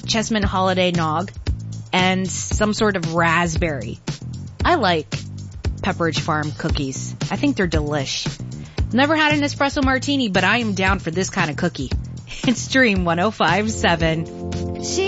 Chessman Holiday Nog, and some sort of raspberry. I like Pepperidge Farm cookies. I think they're delish. Never had an espresso martini, but I am down for this kind of cookie. It's Dream 105.7.